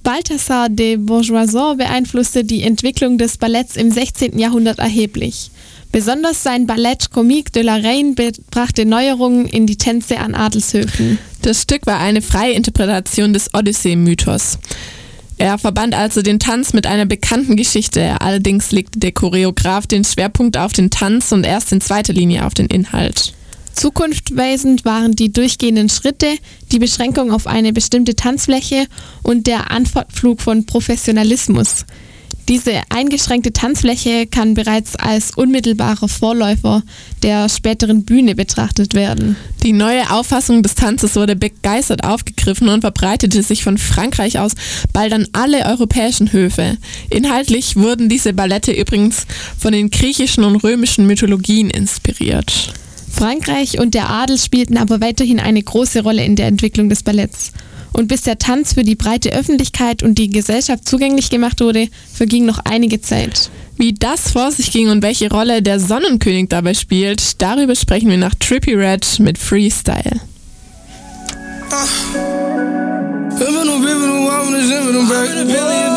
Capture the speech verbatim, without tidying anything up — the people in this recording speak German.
Balthazar de Bourgeoisin beeinflusste die Entwicklung des Balletts im sechzehnten Jahrhundert erheblich. Besonders sein Ballett Comique de la Reine brachte Neuerungen in die Tänze an Adelshöfen. Das Stück war eine freie Interpretation des Odyssee-Mythos. Er verband also den Tanz mit einer bekannten Geschichte, allerdings legte der Choreograf den Schwerpunkt auf den Tanz und erst in zweiter Linie auf den Inhalt. Zukunftsweisend waren die durchgehenden Schritte, die Beschränkung auf eine bestimmte Tanzfläche und der Anflug von Professionalismus. Diese eingeschränkte Tanzfläche kann bereits als unmittelbarer Vorläufer der späteren Bühne betrachtet werden. Die neue Auffassung des Tanzes wurde begeistert aufgegriffen und verbreitete sich von Frankreich aus bald an alle europäischen Höfe. Inhaltlich wurden diese Ballette übrigens von den griechischen und römischen Mythologien inspiriert. Frankreich und der Adel spielten aber weiterhin eine große Rolle in der Entwicklung des Balletts. Und bis der Tanz für die breite Öffentlichkeit und die Gesellschaft zugänglich gemacht wurde, verging noch einige Zeit. Wie das vor sich ging und welche Rolle der Sonnenkönig dabei spielt, darüber sprechen wir nach Trippie Redd mit Freestyle. Uh.